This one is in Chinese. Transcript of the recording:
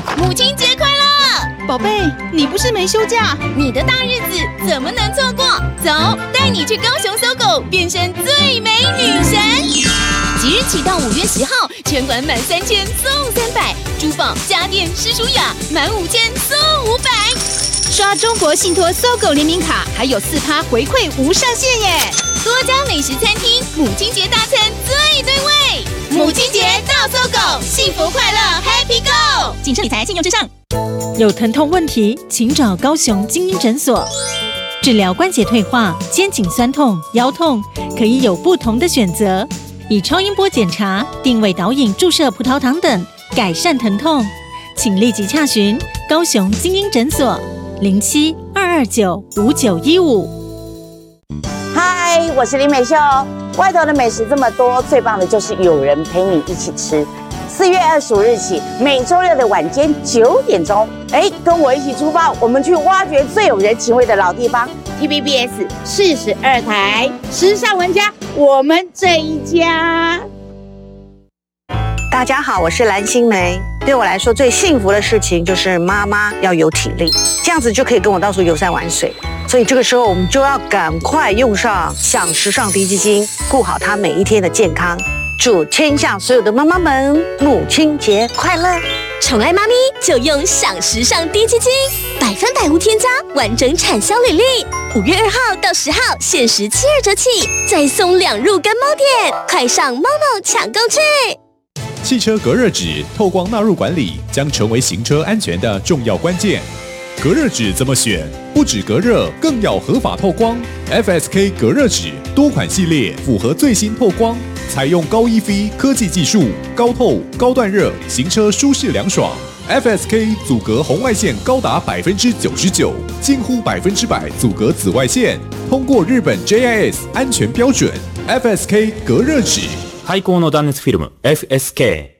母亲节快乐！ 宝贝，你不是没休假？ 你的大日子怎么能错过？走，带你去高雄搜狗变身最美女神！即日起到5月10号，全馆满3000送300，珠宝、家电、湿舒雅满5000送500。 刷中国信托搜狗联名卡，还有4%回馈无上限耶！ 多家美食餐厅，母亲节大餐最对味。母亲节到搜狗，幸福快乐 Happy Go！ 谨慎理财，信用至上。 有疼痛问题，请找高雄精英诊所。治疗关节退化、肩颈酸痛、腰痛，可以有不同的选择。以超音波检查、定位导引、注射葡萄糖等改善疼痛，请立即洽询高雄精英诊所07-229-5915。 嗨，我是林美秀。外头的美食这么多，最棒的就是有人陪你一起吃。4月25日起，每周六的晚间9点钟，跟我一起出发，我们去挖掘最有人情味的老地方。TVBS 42台，时尚玩家，我们这一家。 大家好，我是蓝心湄。对我来说，最幸福的事情就是妈妈要有体力，这样子就可以跟我到处游山玩水。所以这个时候，我们就要赶快用上享时尚低基金，顾好她每一天的健康。祝天下所有的妈妈们母亲节快乐！ 宠爱妈咪就用享时尚低基金，100%无添加，完整产销履历。5月2号到10号限时72折起，再送2入干猫点，快上猫猫抢购去！ 汽车隔热纸透光纳入管理，将成为行车安全的重要关键。隔热纸怎么选？不止隔热，更要合法透光。FSK 隔热纸多款系列符合最新透光，采用高 EV 科技技术，高透、高断热，行车舒适凉爽。FSK 阻隔红外线高达99%，近乎100%阻隔紫外线，通过日本 JIS 安全标准。FSK 隔热纸。 最高の断熱フィルム FSK。